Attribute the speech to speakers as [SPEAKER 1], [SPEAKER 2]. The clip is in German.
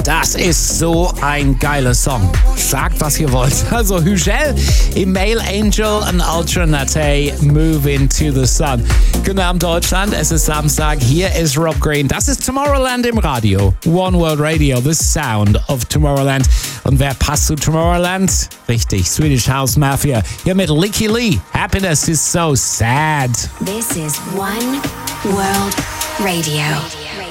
[SPEAKER 1] Das ist so ein geiler Song. Sagt, was ihr wollt. Also Hügel im Male Angel and Alternate Moving to the Sun. Guten Abend Deutschland, es ist Samstag. Hier ist Rob Green. Das ist Tomorrowland im Radio. One World Radio, the sound of Tomorrowland. Und wer passt zu Tomorrowland? Richtig, Swedish House Mafia. Hier mit Licky Lee. Happiness is so sad.
[SPEAKER 2] This is One World Radio.